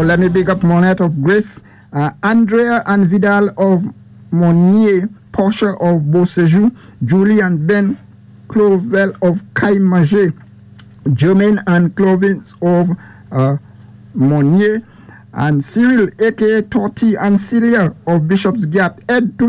let me big up Monette of Grace, Andrea and Vidal of Monnier, Portia of Beausejour, Julie and Ben Clovel of Caille-Manger, Germaine and Clovins of Monnier, and Cyril aka Torty and Celia of Bishop's Gap, Ed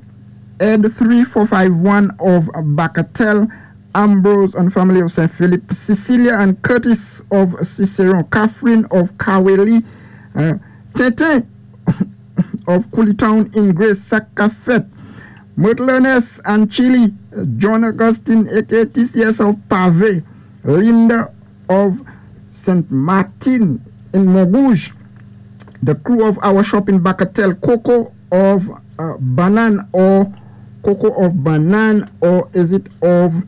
3451 of Bacatel, Ambrose and family of St. Philip, Cecilia and Curtis of Ciceron, Catherine of Kaweli, Tete of Coolitown in Grace, Sakafet, Mutlernes and Chile, John Augustine aka TCS of Pave, Linda of St. Martin in Montrouge, the crew of our shop in Bacatel, Coco of Banan, or Coco of Banan, or is it of,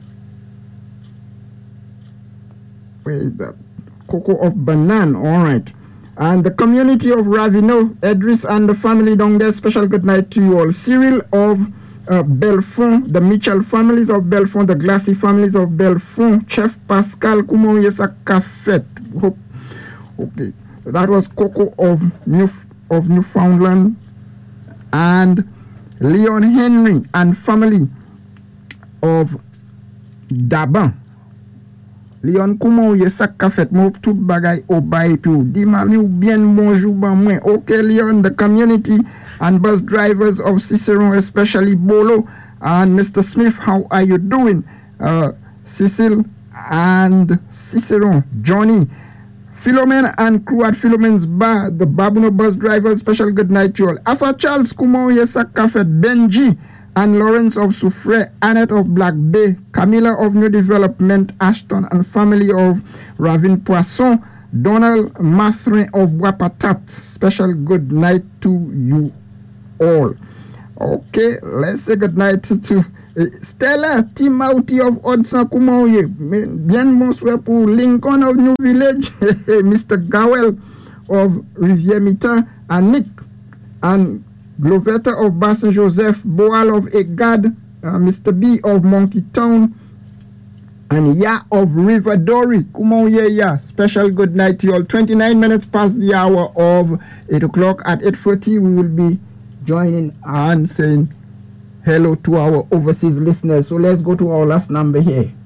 where is that? Coco of Banan, all right. And the community of Ravino, Edris and the family down there, special good night to you all. Cyril of Belfond, the Mitchell families of Belfond, the Glassy families of Belfond, Chef Pascal Kumoyesa Cafet. Okay, so that was Coco of Newfoundland, and Leon Henry and family of Daban. Leon Kumoyesa Cafet, mo tout bagay au bay pou. Di mami ou bien bonjour ban mwen. Okay, Leon, the community and bus drivers of Ciceron, especially Bolo and Mr. Smith, how are you doing? Cecil and Ciceron, Johnny, Philomen and crew at Philomen's Bar, the Babuno bus drivers, special good night to all. Afa Charles Kumoyesa Cafet, Benji and Lawrence of Soufre, Annette of Black Bay, Camilla of New Development, Ashton and family of Ravin Poisson, Donald Mathrin of Wapatat. Special good night to you all. Okay, let's say good night to Stella Timothy of Odsan Kumoye. Bien bonsoir pour Lincoln of New Village, Mr. Gowell of Rivière Mitan, and Nick and Glovetta of Bassin Joseph, Boal of Egad, Mr. B of Monkey Town, and Ya of River Dory. Kumoye Ya. Special good night to you all. 29 minutes past the hour of 8 o'clock. At 8:40 we will be joining and saying hello to our overseas listeners. So let's go to our last number here.